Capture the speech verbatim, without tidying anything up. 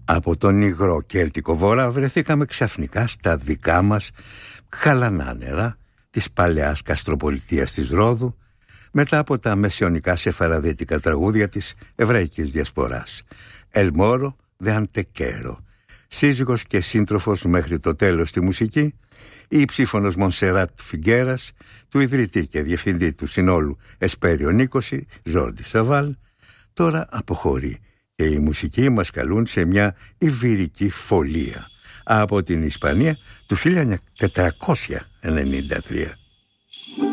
Από τον υγρό κέλτικο βόρα βρεθήκαμε ξαφνικά στα δικά μας χαλανά νερά της παλαιάς καστροπολιτείας της Ρόδου, μετά από τα μεσαιωνικά σεφαραδίτικα τραγούδια της εβραϊκής διασποράς. El Moro de Antequero, σύζυγος και σύντροφος μέχρι το τέλος στη μουσική, η ψήφωνος Μονσεράτ Φιγκέρας, του ιδρυτή και διευθυντή του συνόλου Εσπέριον είκοσι, Ζόρντι Σαβάλ, τώρα αποχωρεί και οι μουσικοί μας καλούν σε μια ιβηρική φωλία από την Ισπανία του χίλια τετρακόσια ενενήντα τρία.